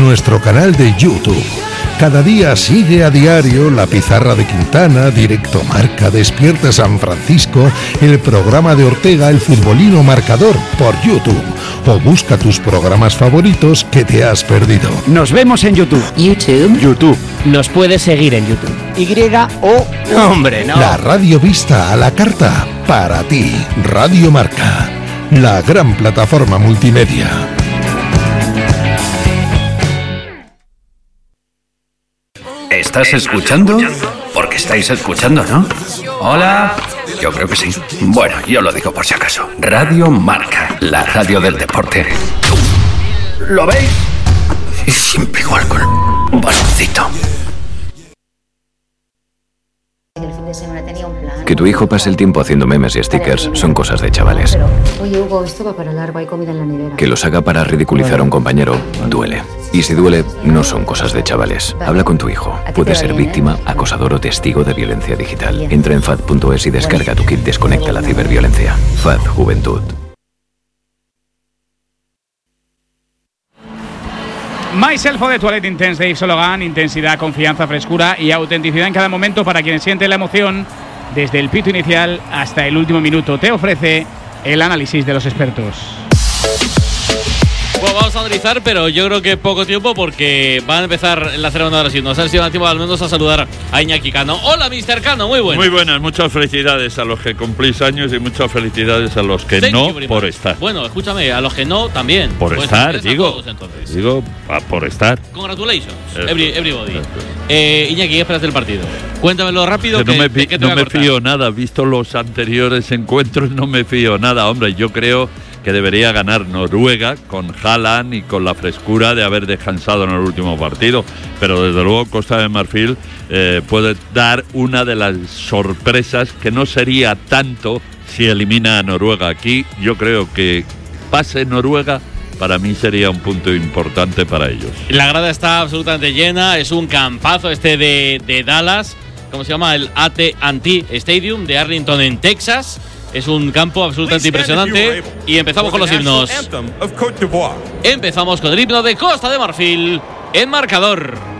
nuestro canal de YouTube. Cada día sigue a diario La Pizarra de Quintana, Directo Marca, Despierta San Francisco, el programa de Ortega, El Futbolino Marcador, por YouTube. O busca tus programas favoritos que te has perdido. Nos vemos en YouTube. YouTube. Nos puedes seguir en YouTube. Hombre, no. La radio vista a la carta, para ti. Radio Marca, la gran plataforma multimedia. ¿Estás escuchando? Porque estáis escuchando, ¿no? Hola. Yo creo que sí. Bueno, yo lo digo por si acaso. Radio Marca, la radio del deporte. ¿Lo veis? Y siempre igual con un baloncito. Que tu hijo pase el tiempo haciendo memes y stickers son cosas de chavales. Oye, Hugo, esto va para largo, hay comida en la nevera. Que los haga para ridiculizar a un compañero duele. Y si duele, no son cosas de chavales. Habla con tu hijo. Puede ser víctima, acosador o testigo de violencia digital. Entra en FAD.es y descarga tu kit Desconecta la ciberviolencia. FAD Juventud. Myself de Toilette Intense de Yves Saint Laurent. Intensidad, confianza, frescura y autenticidad en cada momento para quien siente la emoción desde el pito inicial hasta el último minuto. Te ofrece el análisis de los expertos. Bueno, vamos a analizar, pero yo creo que poco tiempo porque van a empezar la ceremonia de los himnos. A ver si van a tiempo al menos a saludar a Iñaki Cano. Hola, Mr. Cano, muy buenas. Muy buenas, muchas felicidades a los que cumplís años y muchas felicidades a los que no por estar. Bueno, escúchame, a los que no también. Por pues estar, digo. Todos, digo, por estar. Congratulations, everybody. Iñaki, ¿qué esperas del partido? Cuéntamelo rápido. No me fío nada, visto los anteriores encuentros, no me fío nada. Hombre, yo creo que debería ganar Noruega con Haaland y con la frescura de haber descansado en el último partido, pero desde luego Costa de Marfil puede dar una de las sorpresas que no sería tanto si elimina a Noruega. Aquí yo creo que pase Noruega para mí sería un punto importante para ellos. La grada está absolutamente llena, es un campazo de Dallas, ¿cómo se llama? El AT&T Stadium de Arlington en Texas. Es un campo absolutamente impresionante y empezamos con los himnos. Empezamos con el himno de Costa de Marfil en marcador.